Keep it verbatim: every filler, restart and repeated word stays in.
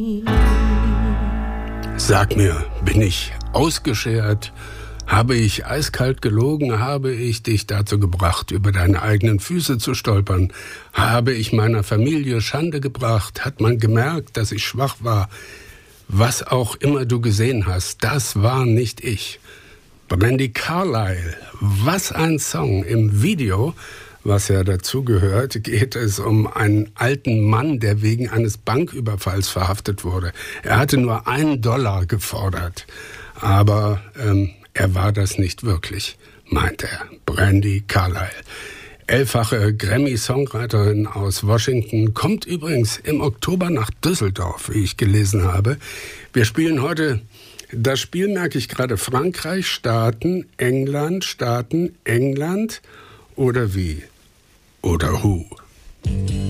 Sag mir, bin ich ausgeschert? Habe ich eiskalt gelogen? Habe ich dich dazu gebracht, über deine eigenen Füße zu stolpern? Habe ich meiner Familie Schande gebracht? Hat man gemerkt, dass ich schwach war? Was auch immer du gesehen hast, das war nicht ich. Brandi Carlile, was ein Song. Im Video, was ja dazugehört, geht es um einen alten Mann, der wegen eines Banküberfalls verhaftet wurde. Er hatte nur einen Dollar gefordert, aber ähm, er war das nicht wirklich, meint er. Brandi Carlile. Elffache Grammy-Songwriterin aus Washington, kommt übrigens im Oktober nach Düsseldorf, wie ich gelesen habe. Wir spielen heute das Spiel, merke ich gerade, Frankreich, Staaten, England, Staaten, England oder wie? Oder who?